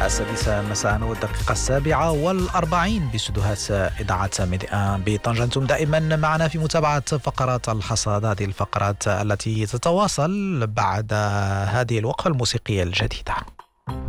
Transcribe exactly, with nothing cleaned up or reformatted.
السادسة مساء والدقيقة السابعة والأربعين باستديوهات إذاعة ميديا بطنجة. أنتم دائما معنا في متابعة فقرات الحصاد، هذه الفقرات التي تتواصل بعد هذه الوقفة الموسيقية الجديدة.